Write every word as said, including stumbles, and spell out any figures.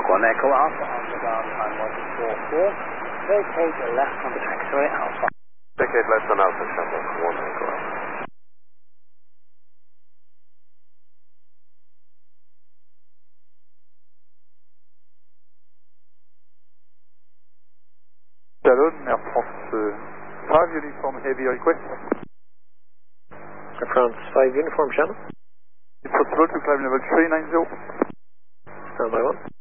Mark one Echo Alpha on the ground time one four four. Vacate left on the taxiway Alpha. Vacate left on Alpha Shuttle one Echo Alpha. Shalom, Air France five uniform heavy request. Air France five uniform channel. It's possible to climb level three ninety. Stand by one.